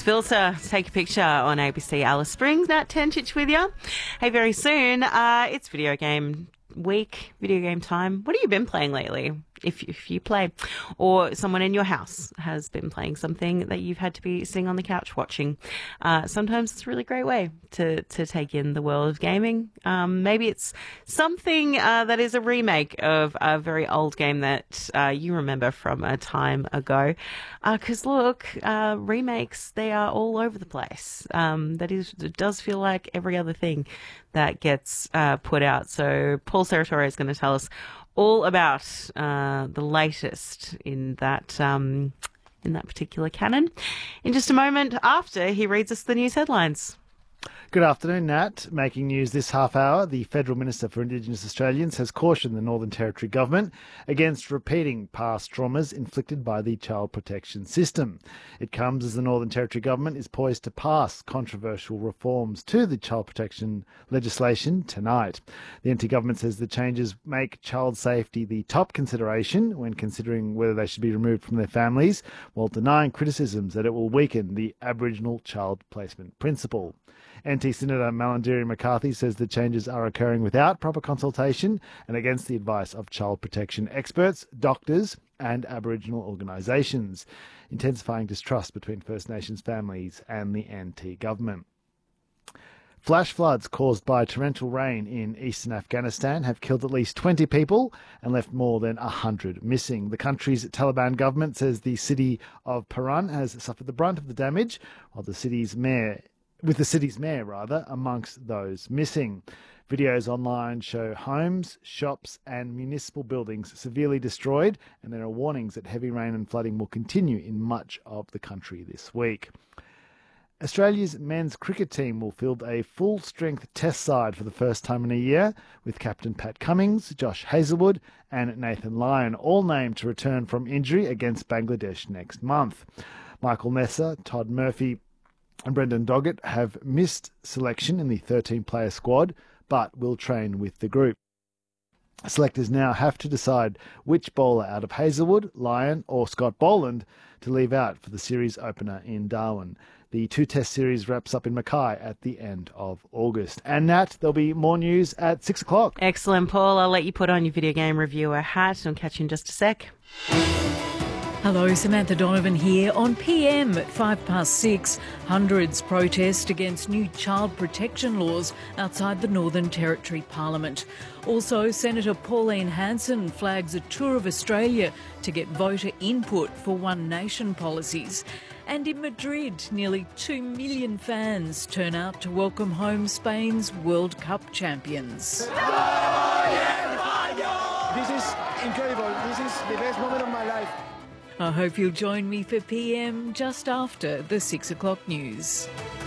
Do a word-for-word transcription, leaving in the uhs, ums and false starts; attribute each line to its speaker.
Speaker 1: Filter, take a picture on A B C Alice Springs. Nat Tentich with you. Hey, very soon, uh, it's video game week, video game time. What have you been playing lately? If you, if you play, or someone in your house has been playing something that you've had to be sitting on the couch watching. Uh, sometimes it's a really great way to, to take in the world of gaming. Um, maybe it's something uh, that is a remake of a very old game that uh, you remember from a time ago. Because uh, look, uh, remakes, they are all over the place. Um, that is, it does feel like every other thing that gets uh, put out. So Paul Serratore is going to tell us all about uh, the latest in that um, in that particular canon in just a moment after he reads us the news headlines.
Speaker 2: Good afternoon, Nat. Making news this half hour, the Federal Minister for Indigenous Australians has cautioned the Northern Territory Government against repeating past traumas inflicted by the Child Protection System. It comes as the Northern Territory Government is poised to pass controversial reforms to the child protection legislation tonight. The N T government says the changes make child safety the top consideration when considering whether they should be removed from their families, while denying criticisms that it will weaken the Aboriginal child placement principle. N T Senator Malarndirri McCarthy says the changes are occurring without proper consultation and against the advice of child protection experts, doctors and Aboriginal organisations, intensifying distrust between First Nations families and the N T government. Flash floods caused by torrential rain in eastern Afghanistan have killed at least twenty people and left more than one hundred missing. The country's Taliban government says the city of Paran has suffered the brunt of the damage, while the city's mayor with the city's mayor, rather, amongst those missing. Videos online show homes, shops and municipal buildings severely destroyed, and there are warnings that heavy rain and flooding will continue in much of the country this week. Australia's men's cricket team will field a full-strength test side for the first time in a year, with captain Pat Cummins, Josh Hazlewood and Nathan Lyon all named to return from injury against Bangladesh next month. Michael Nessa, Todd Murphy and Brendan Doggett have missed selection in the thirteen-player squad, but will train with the group. Selectors now have to decide which bowler out of Hazlewood, Lyon or Scott Boland to leave out for the series opener in Darwin. The two-test series wraps up in Mackay at the end of August. And Nat, there'll be more news at six o'clock.
Speaker 1: Excellent, Paul. I'll let you put on your video game reviewer hat and I'll catch you in just a sec.
Speaker 3: Hello, Samantha Donovan here. On P M at five past six, hundreds protest against new child protection laws outside the Northern Territory Parliament. Also, Senator Pauline Hanson flags a tour of Australia to get voter input for One Nation policies. And in Madrid, nearly two million fans turn out to welcome home Spain's World Cup champions.
Speaker 4: This is incredible. This is the best moment of my life.
Speaker 3: I hope you'll join me for P M just after the six o'clock news.